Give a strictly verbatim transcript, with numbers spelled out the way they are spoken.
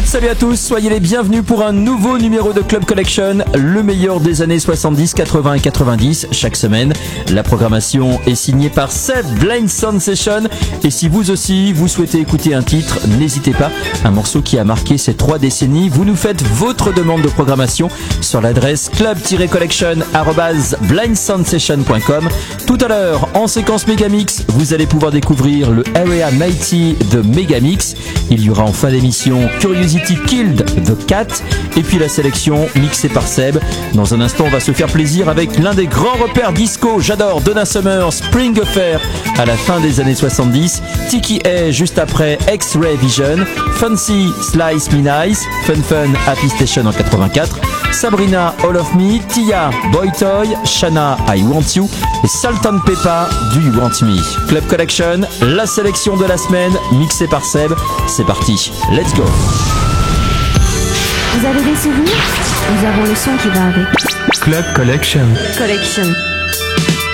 toutes, salut à tous, soyez les bienvenus pour un nouveau numéro de Club Collection, le meilleur des années soixante-dix, quatre-vingts et quatre-vingt-dix. Chaque semaine, la programmation est signée par Seb, Blind Sound Session. Et si vous aussi, vous souhaitez écouter un titre, n'hésitez pas, un morceau qui a marqué ces trois décennies, vous nous faites votre demande de programmation sur l'adresse club-collection arobase blind sound session point com. Tout à l'heure, en séquence Megamix, vous allez pouvoir découvrir le Area quatre-vingt-dix de Megamix. Il y aura en fin d'émission Curiosity Killed the Cat et puis la sélection mixée par Seb. Dans un instant, on va se faire plaisir avec l'un des grands repères disco. J'adore Donna Summer, Spring Affair à la fin des années soixante-dix. Tiki A juste après X-Ray Vision. Fancy Slice Me Nice. Fun Fun Happy Station en quatre-vingt-quatre. Sabrina All of Me. Tia Boy Toy. Shana I Want You. Et Salt and Pepper du You Want Me. Club Collection, la sélection de la semaine mixée par Seb. C'est parti, let's go. Vous avez des souvenirs? Nous avons le son qui va avec. Club Collection. Collection.